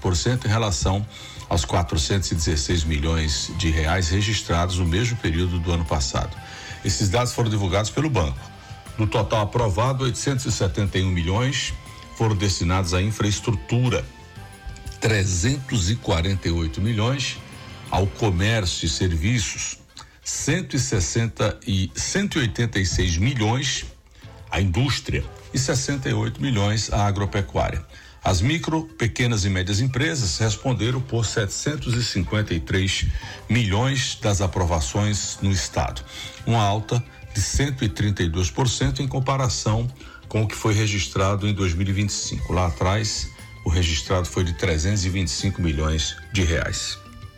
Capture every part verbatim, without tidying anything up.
por cento em relação aos quatrocentos e dezesseis milhões de reais registrados no mesmo período do ano passado. Esses dados foram divulgados pelo banco. Do total aprovado, oitocentos e setenta e um milhões foram destinados à infraestrutura, trezentos e quarenta e oito milhões ao comércio e serviços, cento e sessenta e cento e oitenta e seis milhões à indústria e sessenta e oito milhões à agropecuária. As micro, pequenas e médias empresas responderam por setecentos e cinquenta e três milhões das aprovações no estado, uma alta de cento e trinta e dois por cento em comparação com o que foi registrado em dois mil e vinte e cinco. Lá atrás, o registrado foi de trezentos e vinte e cinco milhões de reais.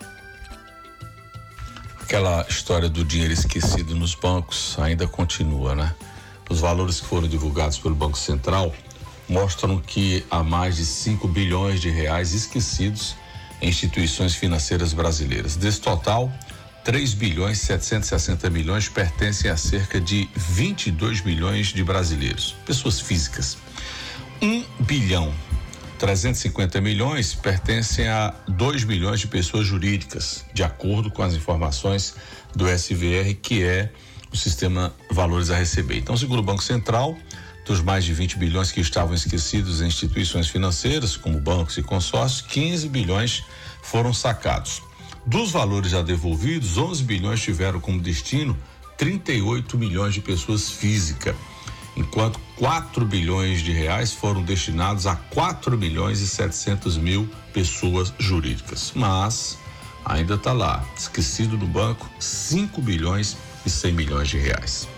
Aquela história do dinheiro esquecido nos bancos ainda continua, né? Os valores que foram divulgados pelo Banco Central mostram que há mais de cinco bilhões de reais esquecidos em instituições financeiras brasileiras. Desse total, três bilhões setecentos e sessenta milhões pertencem a cerca de vinte e dois milhões de brasileiros, pessoas físicas. um bilhão trezentos e cinquenta milhões pertencem a dois milhões de pessoas jurídicas, de acordo com as informações do S V R, que é o sistema Valores a Receber. Então, segundo o Banco Central, dos mais de vinte bilhões que estavam esquecidos em instituições financeiras, como bancos e consórcios, quinze bilhões foram sacados. Dos valores já devolvidos, onze bilhões tiveram como destino trinta e oito milhões de pessoas físicas, enquanto quatro bilhões de reais foram destinados a quatro milhões e setecentos mil pessoas jurídicas. Mas ainda está lá, esquecido no banco, cinco bilhões e cem milhões de reais.